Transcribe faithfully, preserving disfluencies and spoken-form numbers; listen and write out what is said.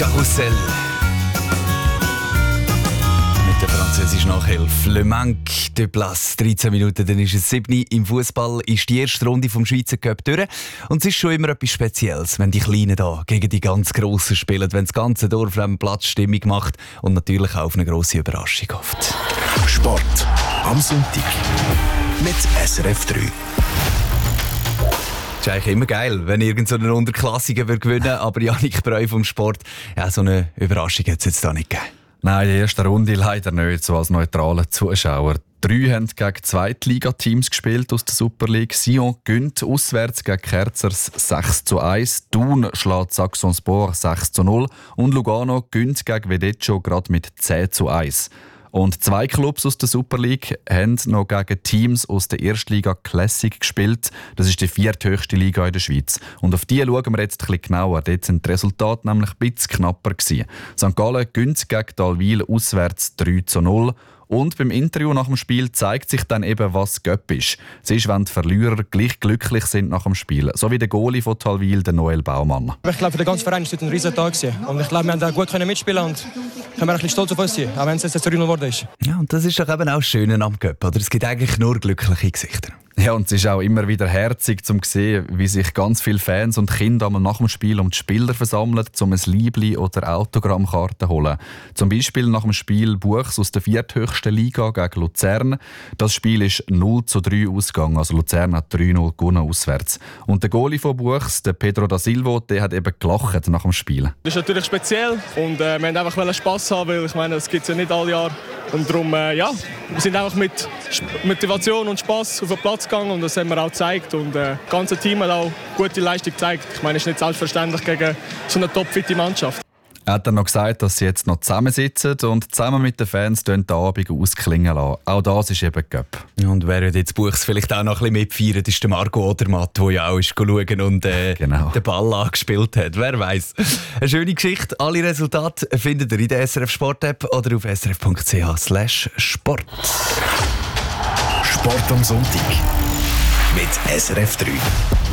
Karussell. Mit der französischen Nachhilfe. Le Manque de Place. dreizehn Minuten, dann ist es sieben. Im Fußball ist die erste Runde vom Schweizer Cup durch. Und es ist schon immer etwas Spezielles, wenn die Kleinen da gegen die ganz Grossen spielen, wenn das ganze Dorf auf dem Platz Stimmung macht und natürlich auch auf eine grosse Überraschung hofft. Sport am Sonntag mit S R F drei. Es ist eigentlich immer geil, wenn irgend so eine Unterklassiker gewinnen würde, aber Janik Breu vom Sport, ja, so eine Überraschung hat es jetzt da nicht gegeben. Nein, die erste Runde leider nicht, so als neutraler Zuschauer. Drei haben gegen Zweitligateams gespielt aus der Super League. Sion gönnt auswärts gegen Kerzers sechs zu eins. Thun schlägt Saxonspor sechs zu null. Und Lugano gönnt gegen Vedeccio gerade mit zehn zu eins. Und zwei Clubs aus der Super League haben noch gegen Teams aus der Erstliga Classic gespielt. Das ist die vierthöchste Liga in der Schweiz. Und auf die schauen wir jetzt ein bisschen genauer. Dort sind die Resultate nämlich ein bisschen knapper gewesen. Sankt Gallen gönnt gegen Dalwil auswärts drei zu null. Und beim Interview nach dem Spiel zeigt sich dann eben, was Göpp ist. Es ist, wenn die Verlierer gleich glücklich sind nach dem Spiel. So wie der Goalie von Talwil, der Noel Baumann. Ich glaube, für den ganzen Verein war es ein riesen Tag. Und ich glaube, wir haben da gut mitspielen und können wir ein bisschen stolz auf uns sein, auch wenn es jetzt drei null geworden ist. Ja, und das ist doch eben auch das Schöne am Göpp, oder? Es gibt eigentlich nur glückliche Gesichter. Ja, und es ist auch immer wieder herzig zu sehen, wie sich ganz viele Fans und Kinder einmal nach dem Spiel um die Spieler versammeln, um ein Liebli oder Autogrammkarten zu holen. Zum Beispiel nach dem Spiel Buchs aus der vierthöchsten Liga gegen Luzern. Das Spiel ist null zu drei ausgegangen, also Luzern hat drei null gewonnen auswärts. Und der Goalie von Buchs, der Pedro da Silva, der hat eben gelacht nach dem Spiel. Das ist natürlich speziell und äh, wir wollten einfach Spass haben, weil ich meine, das gibt es ja nicht alle Jahre. Und darum, äh, ja, wir sind einfach mit Motivation und Spass auf den Platz gegangen und das haben wir auch gezeigt. Und äh, das ganze Team hat auch gute Leistung gezeigt. Ich meine, es ist nicht selbstverständlich gegen so eine topfitte Mannschaft. Er hat dann noch gesagt, dass sie jetzt noch zusammensitzen und zusammen mit den Fans den Abend ausklingen lassen. Auch das ist eben Göpp. Und wer jetzt Buchs vielleicht auch noch ein bisschen mitfeiert, ist der Marco Odermatt, der ja auch ist schauen und äh, genau. den Ball angespielt hat. Wer weiß. Eine schöne Geschichte. Alle Resultate findet ihr in der S R F Sport App oder auf s r f punkt c h slash sport. Sport am Sonntag mit S R F drei.